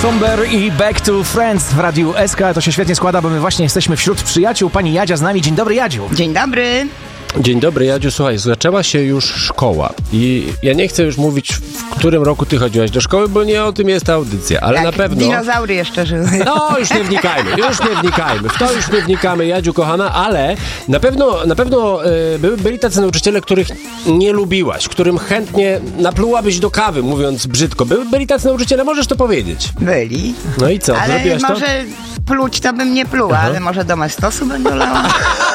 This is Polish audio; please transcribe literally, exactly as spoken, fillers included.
Somber i Back to Friends w Radiu S K. To się świetnie składa, bo my właśnie jesteśmy wśród przyjaciół. Pani Jadzia z nami. Dzień dobry, Jadziu. Dzień dobry. Dzień dobry, Jadziu. Słuchaj, zaczęła się już szkoła i ja nie chcę już mówić, w którym roku ty chodziłaś do szkoły, bo nie o tym jest ta audycja, ale Jak na pewno... dinozaury jeszcze żyły. No, już nie wnikajmy, już nie wnikajmy, w to już nie wnikamy, Jadziu kochana, ale na pewno, na pewno e, by, byli tacy nauczyciele, których nie lubiłaś, którym chętnie naplułabyś do kawy, mówiąc brzydko. By, byli tacy nauczyciele, możesz to powiedzieć. Byli. No i co, ale zrobiłaś to? może pluć to bym nie pluła, Aha. ale może domestosu będę lała.